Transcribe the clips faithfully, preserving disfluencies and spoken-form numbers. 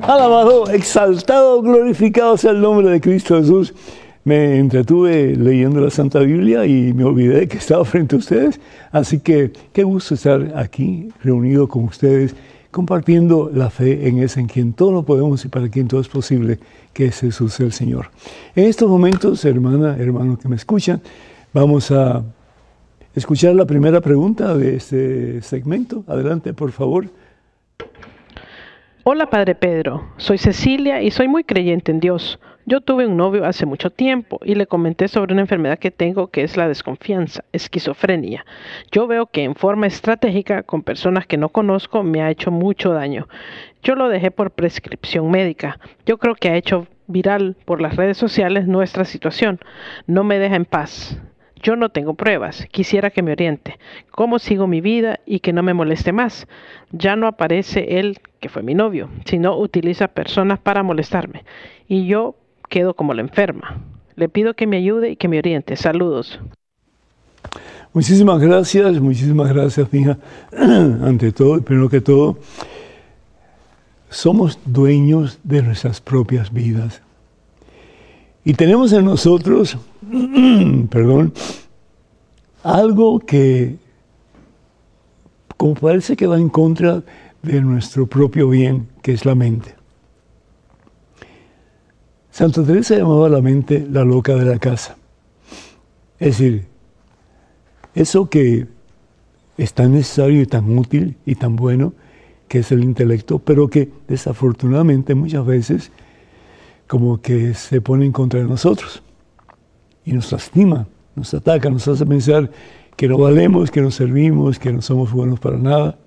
Alabado, exaltado, glorificado sea el nombre de Cristo Jesús. Me entretuve leyendo la Santa Biblia y me olvidé que estaba frente a ustedes. Así que qué gusto estar aquí, reunido con ustedes, compartiendo la fe en ese en quien todo lo podemos y para quien todo es posible, que es Jesús el Señor. En estos momentos, hermana, hermano que me escuchan, vamos a escuchar la primera pregunta de este segmento. Adelante, por favor. Hola, Padre Pedro. Soy Cecilia y soy muy creyente en Dios. Yo tuve un novio hace mucho tiempo y le comenté sobre una enfermedad que tengo que es la desconfianza, esquizofrenia. Yo veo que en forma estratégica con personas que no conozco me ha hecho mucho daño. Yo lo dejé por prescripción médica. Yo creo que ha hecho viral por las redes sociales nuestra situación. No me deja en paz. Yo no tengo pruebas. Quisiera que me oriente. ¿Cómo sigo mi vida y que no me moleste más? Ya no aparece él, que fue mi novio, sino utiliza personas para molestarme. Y yo quedo como la enferma. Le pido que me ayude y que me oriente. Saludos. Muchísimas gracias, muchísimas gracias, mija. Ante todo, primero que todo, somos dueños de nuestras propias vidas. Y tenemos en nosotros, perdón, algo que, como parece que va en contra de nuestro propio bien, que es la mente. Santa Teresa llamaba a la mente la loca de la casa. Es decir, eso que es tan necesario y tan útil y tan bueno, que es el intelecto, pero que desafortunadamente muchas veces como que se pone en contra de nosotros y nos lastima, nos ataca, nos hace pensar que no valemos, que no servimos, que no somos buenos para nada.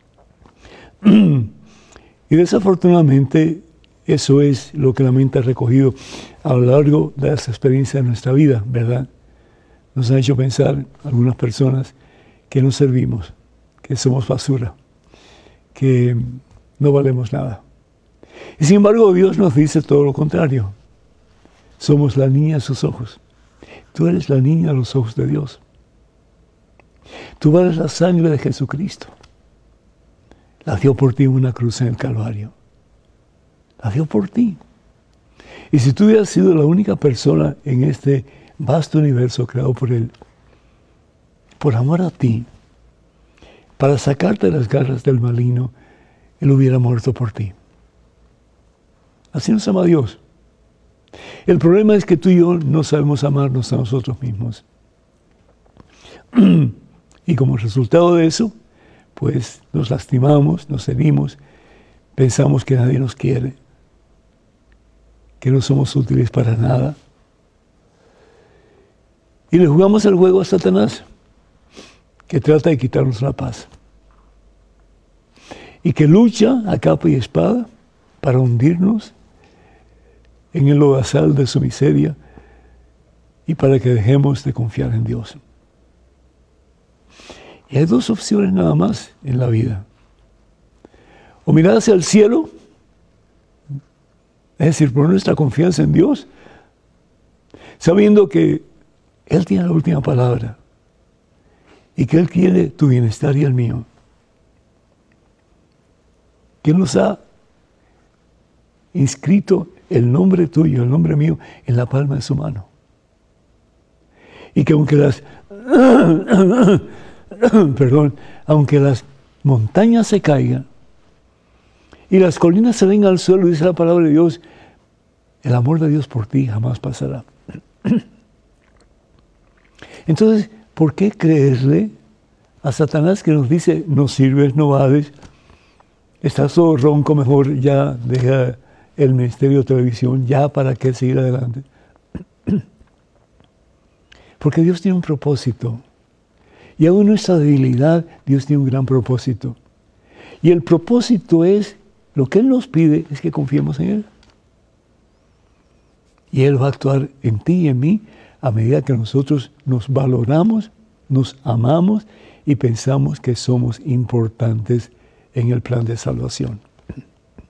Y desafortunadamente eso es lo que la mente ha recogido a lo largo de las experiencias de nuestra vida, ¿verdad? Nos ha hecho pensar algunas personas que no servimos, que somos basura, que no valemos nada. Y sin embargo, Dios nos dice todo lo contrario. Somos la niña de sus ojos. Tú eres la niña de los ojos de Dios. Tú vales la sangre de Jesucristo. La dio por ti en una cruz en el Calvario. La dio por ti. Y si tú hubieras sido la única persona en este vasto universo creado por Él, por amor a ti, para sacarte de las garras del maligno, Él hubiera muerto por ti. Así nos ama Dios. El problema es que tú y yo no sabemos amarnos a nosotros mismos. Y como resultado de eso, pues nos lastimamos, nos herimos, pensamos que nadie nos quiere, que no somos útiles para nada. Y le jugamos el juego a Satanás, que trata de quitarnos la paz. Y que lucha a capa y espada para hundirnos en el lodazal de su miseria y para que dejemos de confiar en Dios. Y hay dos opciones nada más en la vida. O mirar hacia el cielo, es decir, poner nuestra confianza en Dios, sabiendo que Él tiene la última palabra y que Él quiere tu bienestar y el mío. Que Él nos ha inscrito el nombre tuyo, el nombre mío, en la palma de su mano. Y que aunque las, perdón, aunque las montañas se caigan y las colinas se vengan al suelo, dice la palabra de Dios, el amor de Dios por ti jamás pasará. Entonces, ¿por qué creerle a Satanás que nos dice, no sirves, no vales, estás todo ronco, mejor ya deja el ministerio de televisión, ya para qué seguir adelante? Porque Dios tiene un propósito. Y aún en nuestra debilidad, Dios tiene un gran propósito. Y el propósito es, lo que Él nos pide es que confiemos en Él. Y Él va a actuar en ti y en mí a medida que nosotros nos valoramos, nos amamos y pensamos que somos importantes en el plan de salvación.